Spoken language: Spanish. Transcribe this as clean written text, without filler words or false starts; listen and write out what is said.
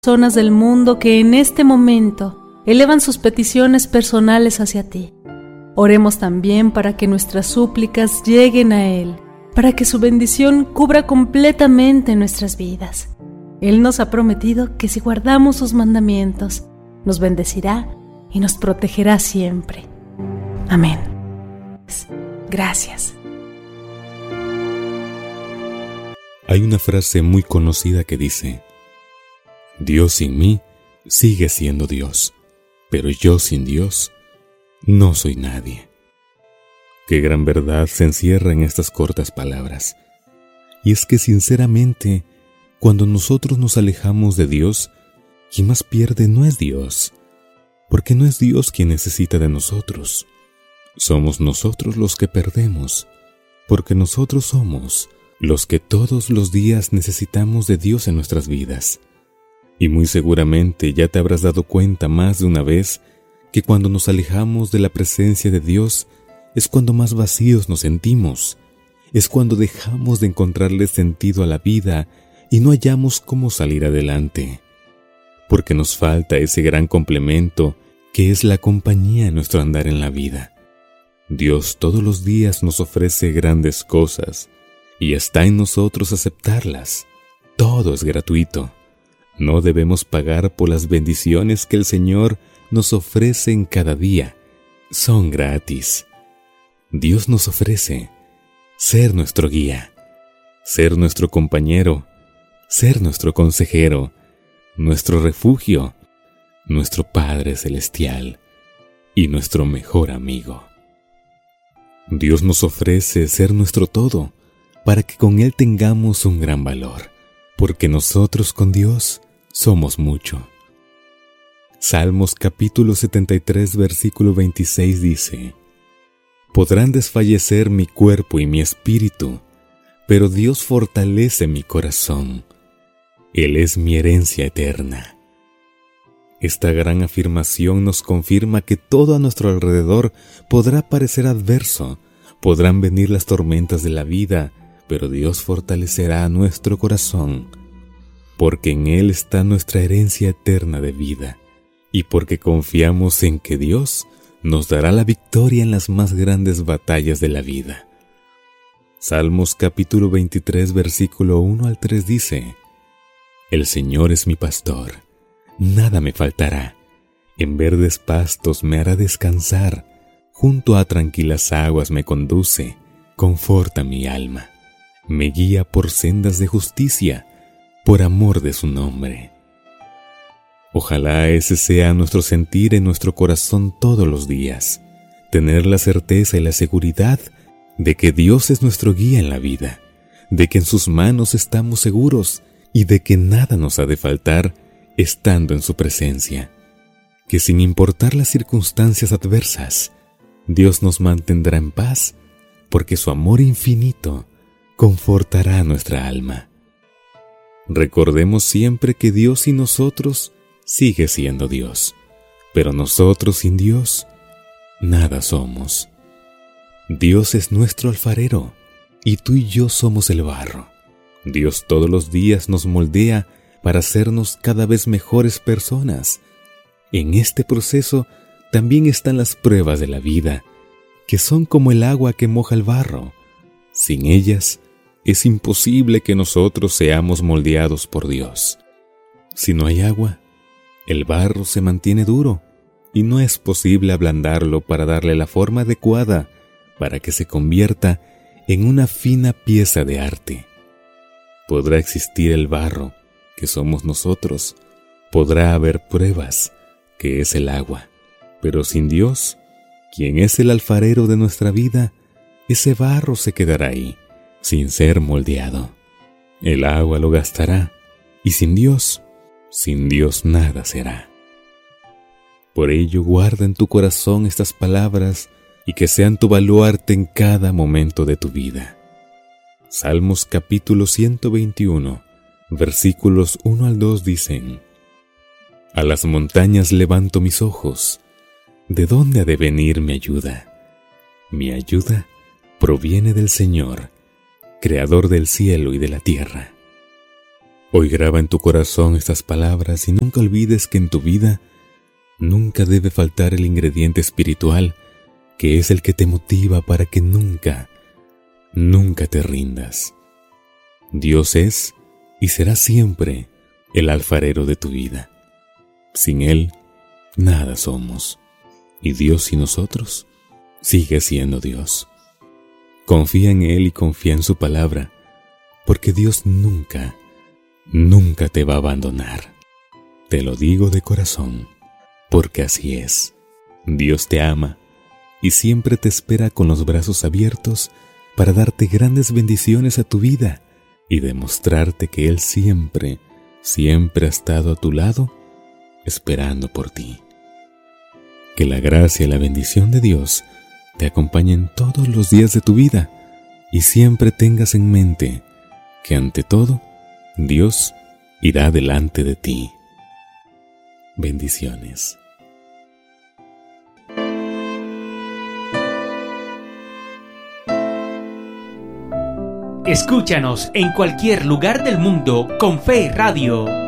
personas del mundo que en este momento elevan sus peticiones personales hacia ti. Oremos también para que nuestras súplicas lleguen a Él, para que su bendición cubra completamente nuestras vidas. Él nos ha prometido que si guardamos sus mandamientos, nos bendecirá y nos protegerá siempre. Amén. Gracias. Hay una frase muy conocida que dice: Dios sin mí sigue siendo Dios, pero yo sin Dios no soy nadie. Qué gran verdad se encierra en estas cortas palabras. Y es que sinceramente, cuando nosotros nos alejamos de Dios, quien más pierde no es Dios, porque no es Dios quien necesita de nosotros. Somos nosotros los que perdemos, porque nosotros somos los que todos los días necesitamos de Dios en nuestras vidas. Y muy seguramente ya te habrás dado cuenta más de una vez que cuando nos alejamos de la presencia de Dios es cuando más vacíos nos sentimos, es cuando dejamos de encontrarle sentido a la vida y no hallamos cómo salir adelante, porque nos falta ese gran complemento que es la compañía en nuestro andar en la vida. Dios todos los días nos ofrece grandes cosas y está en nosotros aceptarlas. Todo es gratuito. No debemos pagar por las bendiciones que el Señor nos ofrece en cada día. Son gratis. Dios nos ofrece ser nuestro guía, ser nuestro compañero, ser nuestro consejero, nuestro refugio, nuestro Padre Celestial y nuestro mejor amigo. Dios nos ofrece ser nuestro todo para que con Él tengamos un gran valor, porque nosotros con Dios somos mucho. Salmos capítulo 73, versículo 26 dice: Podrán desfallecer mi cuerpo y mi espíritu, pero Dios fortalece mi corazón. Él es mi herencia eterna. Esta gran afirmación nos confirma que todo a nuestro alrededor podrá parecer adverso, podrán venir las tormentas de la vida, pero Dios fortalecerá nuestro corazón, porque en Él está nuestra herencia eterna de vida, y porque confiamos en que Dios nos dará la victoria en las más grandes batallas de la vida. Salmos capítulo 23, versículo 1 al 3 dice: El Señor es mi pastor, nada me faltará. En verdes pastos me hará descansar, junto a tranquilas aguas me conduce, conforta mi alma. Me guía por sendas de justicia, por amor de su nombre. Ojalá ese sea nuestro sentir en nuestro corazón todos los días, tener la certeza y la seguridad de que Dios es nuestro guía en la vida, de que en sus manos estamos seguros y de que nada nos ha de faltar estando en su presencia, que sin importar las circunstancias adversas, Dios nos mantendrá en paz, porque su amor infinito confortará nuestra alma. Recordemos siempre que Dios sin nosotros sigue siendo Dios, pero nosotros sin Dios nada somos. Dios es nuestro alfarero y tú y yo somos el barro. Dios todos los días nos moldea para hacernos cada vez mejores personas. En este proceso también están las pruebas de la vida, que son como el agua que moja el barro. Sin ellas es imposible que nosotros seamos moldeados por Dios. Si no hay agua, el barro se mantiene duro y no es posible ablandarlo para darle la forma adecuada para que se convierta en una fina pieza de arte. Podrá existir el barro, que somos nosotros, podrá haber pruebas, que es el agua, pero sin Dios, quien es el alfarero de nuestra vida, ese barro se quedará ahí, sin ser moldeado. El agua lo gastará, y sin Dios nada será. Por ello guarda en tu corazón estas palabras y que sean tu baluarte en cada momento de tu vida. Salmos capítulo 121, versículos 1 al 2 dicen: A las montañas levanto mis ojos, ¿de dónde ha de venir mi ayuda? Mi ayuda proviene del Señor, creador del cielo y de la tierra. Hoy graba en tu corazón estas palabras y nunca olvides que en tu vida nunca debe faltar el ingrediente espiritual, que es el que te motiva para que nunca te rindas. Dios es y será siempre el alfarero de tu vida. Sin Él, nada somos. Y Dios sin nosotros sigue siendo Dios. Confía en Él y confía en su palabra, porque Dios nunca te va a abandonar. Te lo digo de corazón, porque así es. Dios te ama y siempre te espera con los brazos abiertos para darte grandes bendiciones a tu vida y demostrarte que Él siempre ha estado a tu lado, esperando por ti. Que la gracia y la bendición de Dios te acompañen todos los días de tu vida y siempre tengas en mente que ante todo, Dios irá delante de ti. Bendiciones. Escúchanos en cualquier lugar del mundo con Fe Radio.